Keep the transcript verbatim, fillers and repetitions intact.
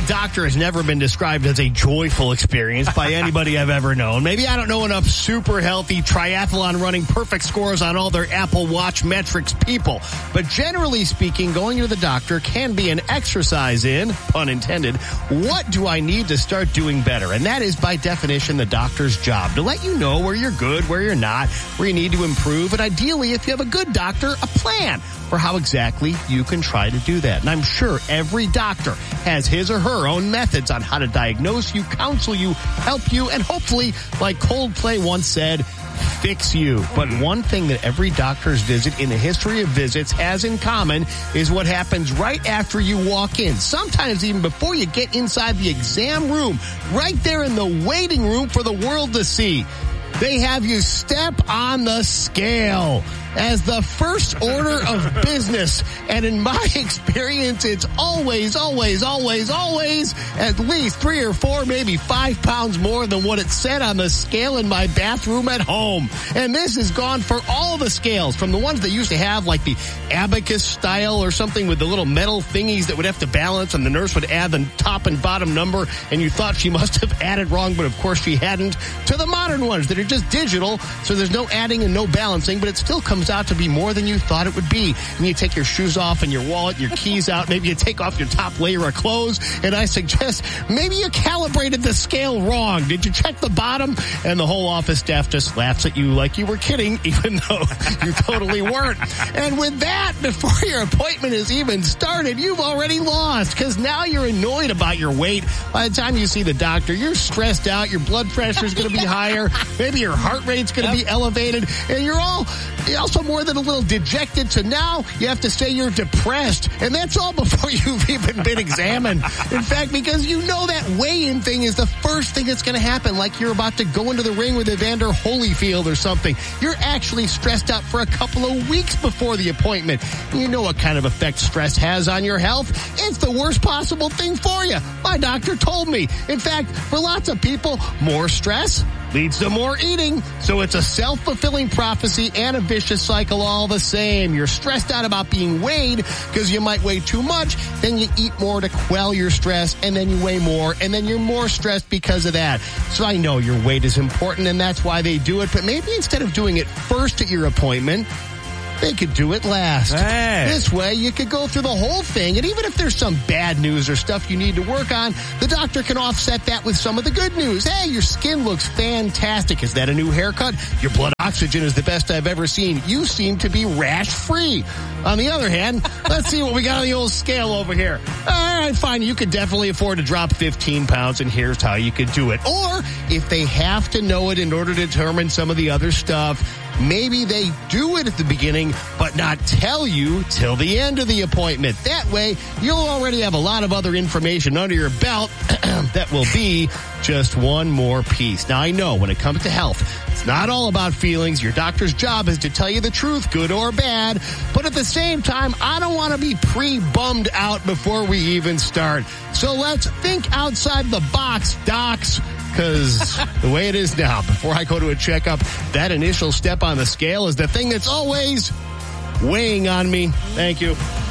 doctor has never been described as a joyful experience by anybody I've ever known. Maybe I don't know enough super healthy triathlon running perfect scores on all their Apple Watch metrics people. But generally speaking, going to the doctor can be an exercise in, pun intended, what do I need to start doing better? And that is by definition the doctor's job, to let you know where you're good, where you're not, where you need to improve, and ideally, if you have a good doctor, a plan for how exactly you can try to do that. And I'm sure every doctor has his or her own methods on how to diagnose you, counsel you, help you, and hopefully, like Coldplay once said, fix you. But one thing that every doctor's visit in the history of visits has in common is what happens right after you walk in. Sometimes even before you get inside the exam room, right there in the waiting room for the world to see. They have you step on the scale as the first order of business. And in my experience, it's always, always, always, always at least three or four, maybe five pounds more than what it said on the scale in my bathroom at home. And this is gone for all the scales, from the ones that used to have like the abacus style or something with the little metal thingies that would have to balance, and the nurse would add the top and bottom number, and you thought she must have added wrong, but of course she hadn't, to the modern ones that are just digital, so there's no adding and no balancing, but it still comes out to be more than you thought it would be. And you take your shoes off and your wallet, your keys out, maybe you take off your top layer of clothes, and I suggest maybe you calibrated the scale wrong. Did you check the bottom? And the whole office staff just laughs at you like you were kidding, even though you totally weren't. And with that, before your appointment is even started, you've already lost, because now you're annoyed about your weight. By the time you see the doctor, you're stressed out, your blood pressure is going to be higher, maybe your heart rate's going to be elevated, and you're all you're also more than a little dejected, so now you have to say you're depressed, and that's all before you've even been examined. In fact, because you know that weigh-in thing is the first thing that's going to happen, like you're about to go into the ring with Evander Holyfield or something. You're actually stressed out for a couple of weeks before the appointment. You know what kind of effect stress has on your health. It's the worst possible thing for you. My doctor told me. In fact, for lots of people, more stress leads to more eating. So it's a self-fulfilling prophecy and a vicious cycle all the same. You're stressed out about being weighed because you might weigh too much. Then you eat more to quell your stress, and then you weigh more, and then you're more stressed because of that. So I know your weight is important, and that's why they do it. But maybe instead of doing it first at your appointment, they could do it last. Hey. This way, you could go through the whole thing, and even if there's some bad news or stuff you need to work on, the doctor can offset that with some of the good news. Hey, your skin looks fantastic. Is that a new haircut? Your blood oxygen is the best I've ever seen. You seem to be rash-free. On the other hand, let's see what we got on the old scale over here. All right, fine. You could definitely afford to drop fifteen pounds, and here's how you could do it. Or, if they have to know it in order to determine some of the other stuff, maybe they do it at the beginning, but not tell you till the end of the appointment. That way, you'll already have a lot of other information under your belt that will be just one more piece. Now, I know when it comes to health, it's not all about feelings. Your doctor's job is to tell you the truth, good or bad. But at the same time, I don't want to be pre-bummed out before we even start. So let's think outside the box, docs. Because the way it is now, before I go to a checkup, that initial step on the scale is the thing that's always weighing on me. Thank you.